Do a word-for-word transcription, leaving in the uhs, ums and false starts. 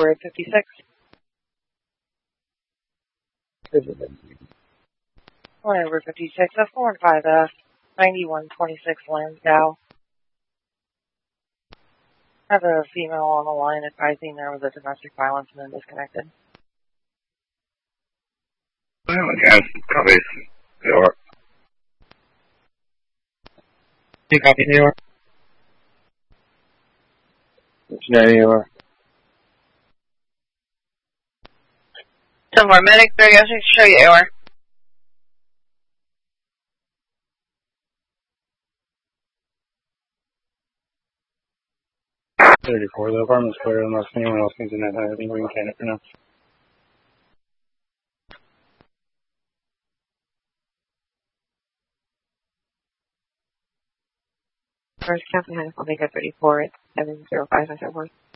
we're at fifty-six. One over fifty-six, F four and five F, ninety-one twenty-six Lansdowne. I have a female on the line advising there was a domestic violence and then disconnected. Well, yes, copies. New York. You copy New York? Cincinnati, New York. Some more medics there, yes, we can show you A O R. thirty-four, the apartment's clear unless anyone else needs a net. I think we can can it for now. First, Captain Hennessy, I'll make it thirty-four, it's seven zero five and so forth.